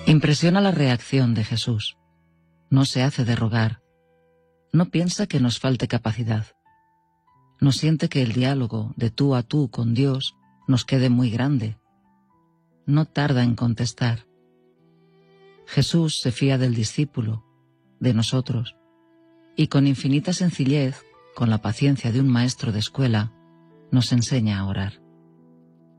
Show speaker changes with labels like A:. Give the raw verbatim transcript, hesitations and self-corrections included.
A: Impresiona la reacción de Jesús. No se hace de rogar. No piensa que nos falte capacidad. No siente que el diálogo de tú a tú con Dios nos quede muy grande. No tarda en contestar. Jesús se fía del discípulo, de nosotros, y con infinita sencillez, con la paciencia de un maestro de escuela, nos enseña a orar.